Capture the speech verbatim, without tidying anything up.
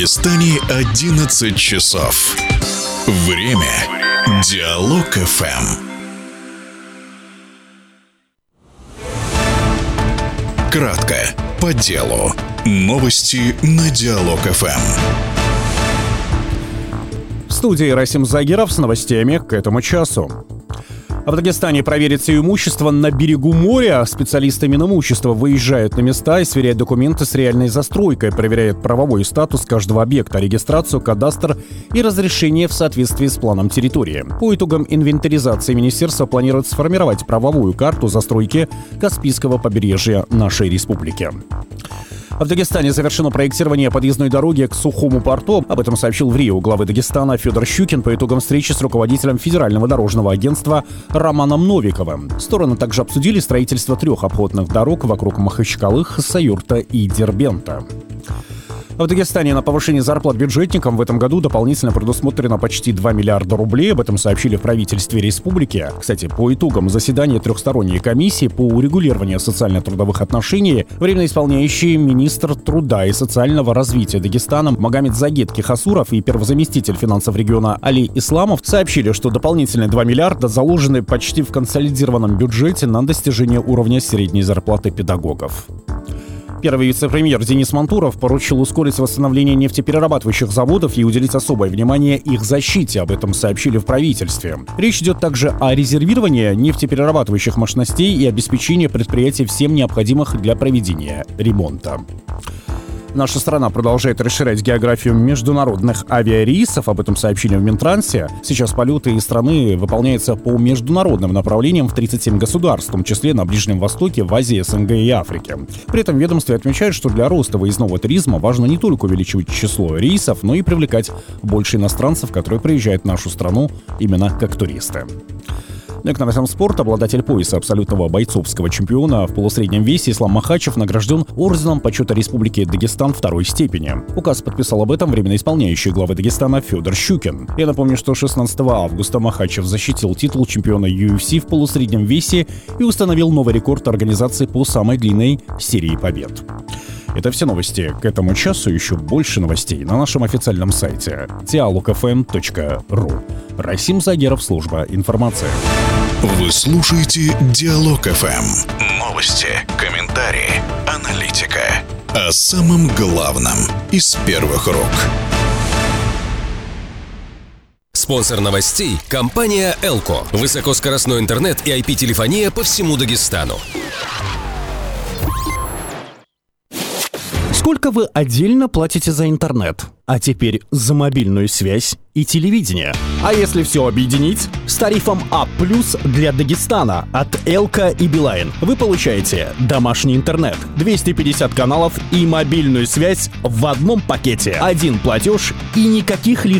Дагестане одиннадцать часов. Время Диалог эф эм. Кратко, по делу. Новости на Диалог эф эм. В студии Расим Загиров с новостями к этому часу. В Дагестане проверить все имущество на берегу моря. Специалисты Минимущества выезжают на места и сверяют документы с реальной застройкой, проверяют правовой статус каждого объекта, регистрацию, кадастр и разрешение в соответствии с планом территории. По итогам инвентаризации министерство планирует сформировать правовую карту застройки Каспийского побережья нашей республики. В Дагестане завершено проектирование подъездной дороги к Сухому порту. Об этом сообщил в Рио главы Дагестана Федор Щукин по итогам встречи с руководителем Федерального дорожного агентства Романом Новиковым. Стороны также обсудили строительство трех обходных дорог вокруг Махачкалы, Хасавюрта и Дербента. В Дагестане на повышение зарплат бюджетникам в этом году дополнительно предусмотрено почти два миллиарда рублей. Об этом сообщили в правительстве республики. Кстати, по итогам заседания трехсторонней комиссии по урегулированию социально-трудовых отношений временно исполняющий министр труда и социального развития Дагестана Магомед Загет Кихасуров и первозаместитель финансов региона Али Исламов сообщили, что дополнительные два миллиарда заложены почти в консолидированном бюджете на достижение уровня средней зарплаты педагогов. Первый вице-премьер Денис Мантуров поручил ускорить восстановление нефтеперерабатывающих заводов и уделить особое внимание их защите. Об этом сообщили в правительстве. Речь идет также о резервировании нефтеперерабатывающих мощностей и обеспечении предприятий всем необходимых для проведения ремонта. Наша страна продолжает расширять географию международных авиарейсов. Об этом сообщили в Минтрансе. Сейчас полеты из страны выполняются по международным направлениям в тридцать семь государств, в том числе на Ближнем Востоке, в Азии, СНГ и Африке. При этом ведомство отмечает, что для роста выездного туризма важно не только увеличивать число рейсов, но и привлекать больше иностранцев, которые приезжают в нашу страну именно как туристы. Ну и к новостям спорта. Обладатель пояса абсолютного бойцовского чемпиона в полусреднем весе Ислам Махачев награжден орденом почета Республики Дагестан второй степени. Указ подписал об этом временно исполняющий главы Дагестана Федор Щукин. Я напомню, что шестнадцатого августа Махачев защитил титул чемпиона ю эф си в полусреднем весе и установил новый рекорд организации по самой длинной серии побед. Это все новости к этому часу. Еще больше новостей на нашем официальном сайте диалог эф эм точка ру. Расим Загиров, служба информации. Вы слушаете Диалог эф эм. Новости, комментарии, аналитика. О самом главном из первых рук. Спонсор новостей – компания «Элко». Высокоскоростной интернет и ай пи-телефония по всему Дагестану. Сколько вы отдельно платите за интернет? А теперь за мобильную связь и телевидение. А если все объединить? С тарифом А плюс для Дагестана от Элка и Билайн вы получаете домашний интернет, двести пятьдесят каналов и мобильную связь в одном пакете. Один платеж и никаких лишних